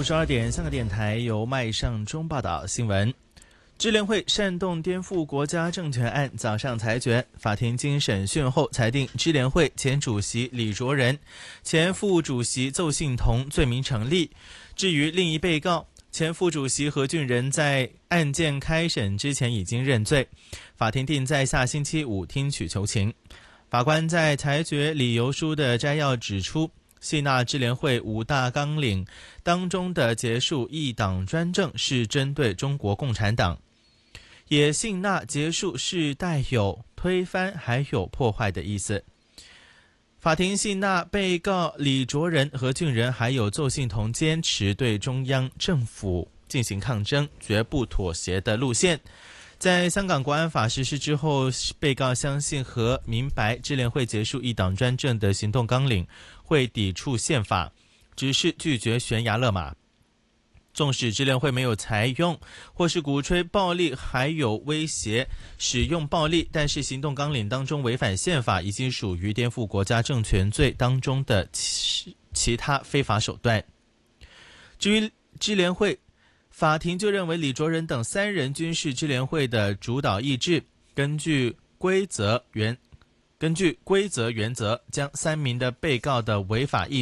12点，香港电台由麦尚中报道新闻。支联会煽动颠覆国家政权案早上裁决，法庭经审讯后裁定支联会前主席李卓人、前副主席邹幸彤罪名成立。至于另一被告前副主席何俊仁，在案件开审之前已经认罪，法庭定在下星期五听取求情。法官在裁决理由书的摘要指出，吸纳支联会5大纲领当中的结束一党专政是针对中国共产党，也信纳结束是带有推翻还有破坏的意思。法庭信纳被告李卓人、何俊仁还有邹幸彤坚持对中央政府进行抗争，绝不妥协的路线。在香港国安法实施之后，被告相信和明白支联会结束一党专政的行动纲领会抵触宪法，只是拒绝悬崖勒马。纵使支联会没有采用或是鼓吹暴力还有威胁使用暴力，但是行动纲领当中违反宪法已经属于颠覆国家政权罪当中的其他非法手段。至于支联会，法庭就认为李卓人等3人均是支联会的主导意志，根据规则原则将3名的被告的违法意